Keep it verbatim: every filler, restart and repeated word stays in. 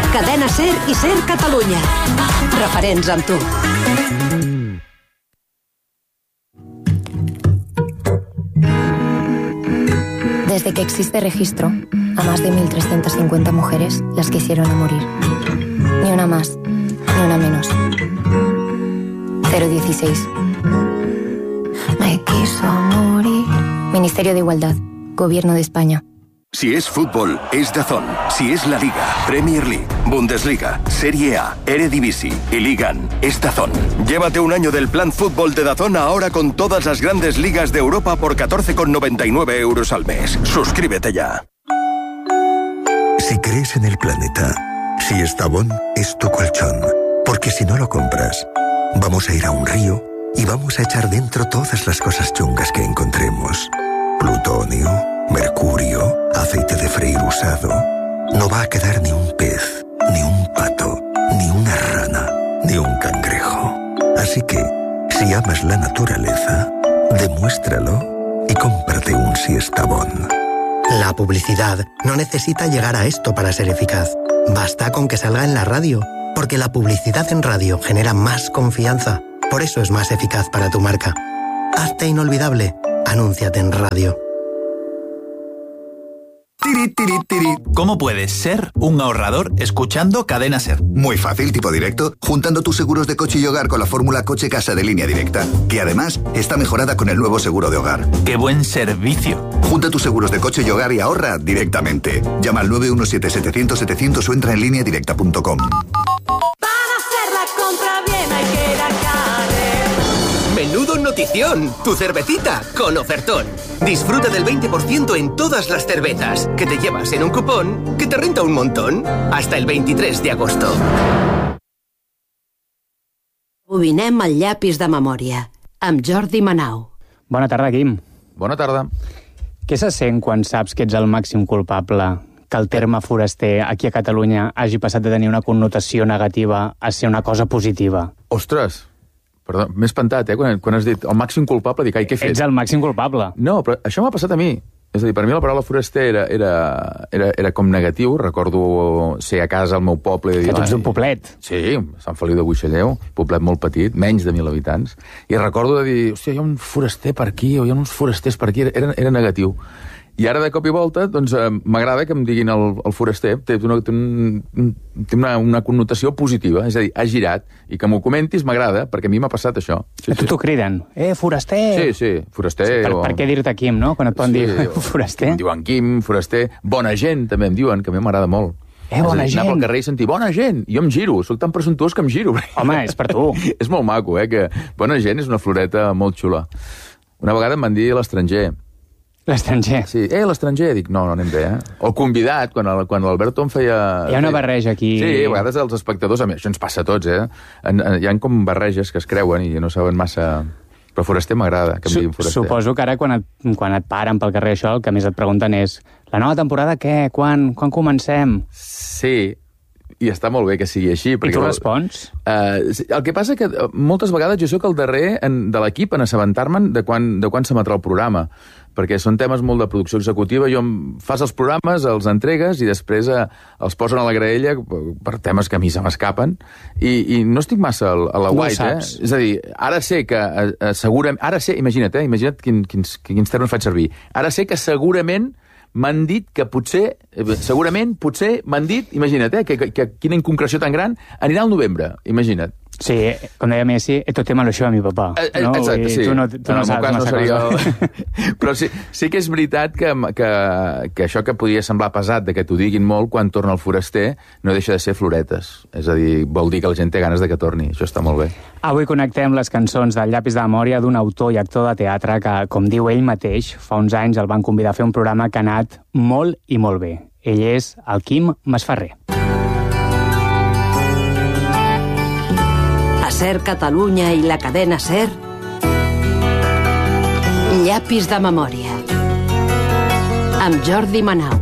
Cadena SER i SER Catalunya. Referents amb tu. Desde que existe registro, a más de mil trescientas cincuenta mujeres las quisieron a morir. Ni una más, ni una menos. cero dieciséis. Me quiso morir. Ministerio de Igualdad, Gobierno de España. Si es fútbol, es DAZN. Si es la Liga, Premier League, Bundesliga, Serie A, Eredivisie y Ligan, es DAZN. Llévate un año del plan fútbol de DAZN ahora con todas las grandes ligas de Europa por catorce con noventa y nueve euros al mes. Suscríbete ya. Si crees en el planeta, si Estavón es tu colchón. Porque si no lo compras, vamos a ir a un río y vamos a echar dentro todas las cosas chungas que encontremos. Plutonio, mercurio, aceite de freír usado. No va a quedar ni un pez, ni un pato, ni una rana, ni un cangrejo. Así que, si amas la naturaleza, demuéstralo y cómprate un Siestabón. La publicidad no necesita llegar a esto para ser eficaz. Basta con que salga en la radio, porque la publicidad en radio genera más confianza. Por eso es más eficaz para tu marca. Hazte inolvidable. Anúnciate en radio. Tiri, tiri, tiri. ¿Cómo puedes ser un ahorrador escuchando Cadena SER? Muy fácil, tipo directo, juntando tus seguros de coche y hogar con la fórmula coche-casa de Línea Directa, que además está mejorada con el nuevo seguro de hogar. ¡Qué buen servicio! Junta tus seguros de coche y hogar y ahorra directamente. Llama al nueve uno siete, setecientos, setecientos o entra en línea directa punto com. Menudo notición, tu cervecita con ofertón. Disfruta del veinte por ciento en todas las cervezas, que te llevas en un cupón que te renta un montón. Hasta el veintitrés de agosto. Bobinem el llapis de memòria, amb Jordi Manau. Bona tarda, Quim. Bona tarda. Què se sent quan saps que ets el màxim culpable que el terme foraster aquí a Catalunya hagi passat de tenir una connotació negativa a ser una cosa positiva? Ostres, perdó, m'he espantat, eh? Quan, quan has dit el màxim culpable, dic, ai, què he fet? Ets el màxim culpable. No, però això m'ha passat a mi. És a dir, per mi la paraula foraster era, era, era, era com negatiu. Recordo ser a casa al meu poble i dir... Que tu ets un poblet. Sí, Sant Feliu de Buixalleu, poblet molt petit, menys de mil habitants. I recordo de dir, hòstia, hi ha un foraster per aquí, o hi ha uns forasters per aquí. Era, era negatiu. I ara, de cop i volta, doncs, eh, m'agrada que em diguin el, el foraster. Té, una, té, un, té una, una connotació positiva, és a dir, ha girat. I que m'ho comentis m'agrada, perquè a mi m'ha passat això. Sí, a tu sí. T'ho criden. Eh, foraster! Sí, sí, foraster. Sí, per, o... per què dir-te Quim, no?, quan et poden sí, dir o... foraster. Em diuen Quim, foraster. Bona gent, també em diuen, que a mi m'agrada molt. Eh, bona dir, gent. Anar pel carrer i sentir bona gent. Jo em giro, soc tan presumptuós que em giro. Home, és per tu. És molt maco, eh, que bona gent és una floreta molt xula. Una vegada em van dir l'estranger. L'estranger. Sí, eh, l'estranger, dic, no, no anem bé, eh? O convidat, quan, el, quan l'Alberto em feia... Hi ha una barreja aquí. Sí, a vegades els espectadors, a mi, això ens passa a tots, eh? En, en, hi ha com barreges que es creuen i no saben massa... Però foraster m'agrada, que em diguin foraster. Suposo que ara, quan et, quan et paren pel carrer això, el que més et pregunten és la nova temporada què? Quan, quan comencem? Sí, i està molt bé que sigui així. I tu respons? Uh, el que passa que moltes vegades jo sóc el darrer en, de l'equip en assabentar-me'n de quan, de quan s'emetrà el programa, perquè són temes molt de producció executiva. Jo em fas els programes, els entregues i després eh, els posen a la graella per temes que a mi se m'escapen i, i no estic massa a la white, no eh? És a dir, ara sé que eh, segurament... Ara sé, imagina't, eh? Imagina't quin, quins, quins termes faig servir. Ara sé que segurament m'han dit que potser, segurament, potser m'han dit, imagina't, eh, que, que, que quina inconcreció tan gran, anirà al novembre, imagina't. Sí, com deia Messi, esto tema lo lleva mi papá. Eh, no? Exacte, sí. Tu no, tu no, no saps massa no seria... cosa. Però sí, sí que és veritat que, que, que això que podia semblar pesat, de que t'ho diguin molt quan torna el foraster, no deixa de ser floretes. És a dir, vol dir que la gent té ganes de que torni. Això està molt bé. Avui connectem les cançons del llapis de memòria d'un autor i actor de teatre que, com diu ell mateix, fa uns anys el van convidar a fer un programa que ha anat molt i molt bé. Ell és el Quim Masferrer. SER Catalunya i la cadena SER, Llapis de memòria, amb Jordi Manau.